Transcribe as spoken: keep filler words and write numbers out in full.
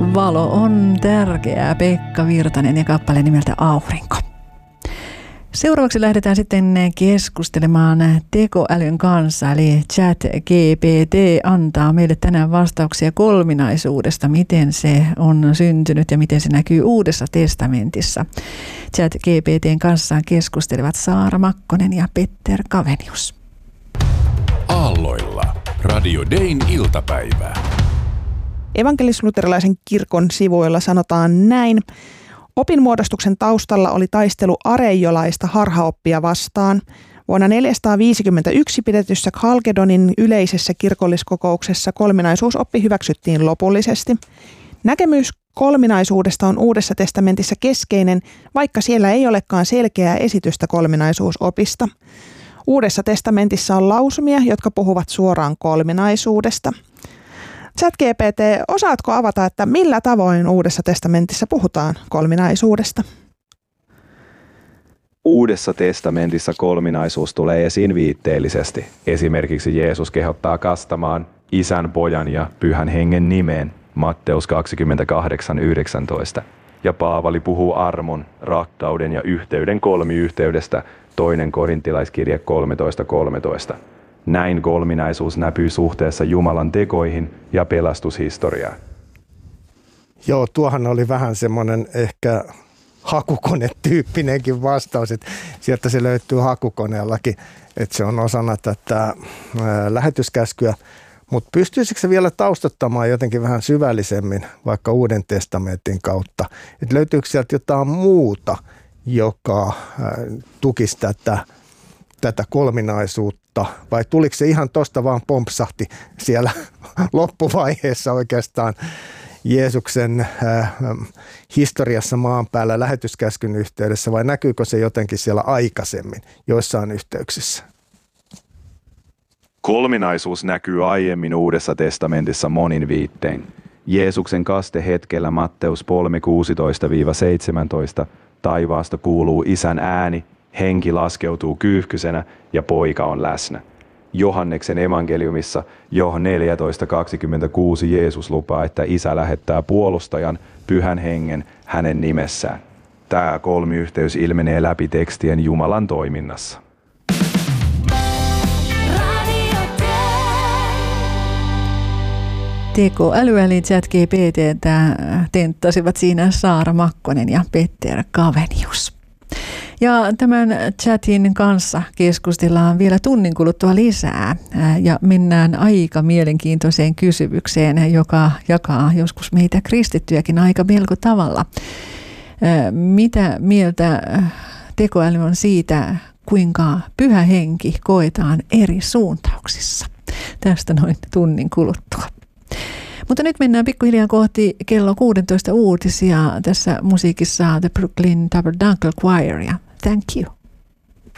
Valo on tärkeää, Pekka Virtanen ja kappale nimeltä Aurinko. Seuraavaksi lähdetään sitten keskustelemaan tekoälyn kanssa, eli ChatGPT antaa meille tänään vastauksia kolminaisuudesta, miten se on syntynyt ja miten se näkyy Uudessa testamentissa. ChatGPTn kanssa keskustelevat Saara Makkonen ja Petter Kavenius. Aalloilla Radio Dayn iltapäivää. Evankelis-luterilaisen kirkon sivuilla sanotaan näin. Opinmuodostuksen taustalla oli taistelu areiolaista harhaoppia vastaan. Vuonna neljäsataaviisikymmentäyksi pidetyssä Chalkedonin yleisessä kirkolliskokouksessa kolminaisuusoppi hyväksyttiin lopullisesti. Näkemys kolminaisuudesta on Uudessa testamentissa keskeinen, vaikka siellä ei olekaan selkeää esitystä kolminaisuusopista. Uudessa testamentissa on lausumia, jotka puhuvat suoraan kolminaisuudesta. ChatGPT, osaatko avata, että millä tavoin Uudessa testamentissa puhutaan kolminaisuudesta? Uudessa testamentissa kolminaisuus tulee esiin viitteellisesti. Esimerkiksi Jeesus kehottaa kastamaan Isän, Pojan ja Pyhän Hengen nimeen, Matteus kaksikymmentäkahdeksan yhdeksäntoista. Ja Paavali puhuu armon, rakkauden ja yhteyden kolmiyhteydestä, toinen korintilaiskirje kolmetoista kolmetoista. Näin kolminaisuus näkyy suhteessa Jumalan tekoihin ja pelastushistoriaan. Joo, tuohan oli vähän semmoinen ehkä hakukonetyyppinenkin vastaus, että sieltä se löytyy hakukoneellakin, että se on osana tätä lähetyskäskyä. Mutta pystyisikö se vielä taustattamaan jotenkin vähän syvällisemmin vaikka Uuden testamentin kautta? Että löytyykö sieltä jotain muuta, joka tukisi tätä, tätä kolminaisuutta? Vai tuliko se ihan tosta vaan pompsahti siellä loppuvaiheessa oikeastaan Jeesuksen äh, historiassa maan päällä lähetyskäskyn yhteydessä, vai näkyykö se jotenkin siellä aikaisemmin joissain yhteyksissä? Kolminaisuus näkyy aiemmin Uudessa testamentissa monin viittein. Jeesuksen kaste hetkellä Matteus kolme kuusitoista seitsemäntoista taivaasta kuuluu Isän ääni, henki laskeutuu kyyhkysenä ja poika on läsnä. Johanneksen evankeliumissa Joh neljätoista kaksikymmentäkuusi Jeesus lupaa, että Isä lähettää puolustajan, Pyhän Hengen, hänen nimessään. Tämä kolmiyhteys ilmenee läpi tekstien Jumalan toiminnassa. Tekoäly eli ChatGPT:tä tenttasivat siinä Saara Makkonen ja Petter Kavenius. Ja tämän chatin kanssa keskustellaan vielä tunnin kuluttua lisää ja mennään aika mielenkiintoiseen kysymykseen, joka jakaa joskus meitä kristittyjäkin aika melko tavalla. Mitä mieltä tekoäly on siitä, kuinka Pyhä Henki koetaan eri suuntauksissa? Tästä noin tunnin kuluttua. Mutta nyt mennään pikkuhiljaa kohti kello kuusitoista uutisia. Tässä musiikissa The Brooklyn Tabernacle Choir ja Thank You.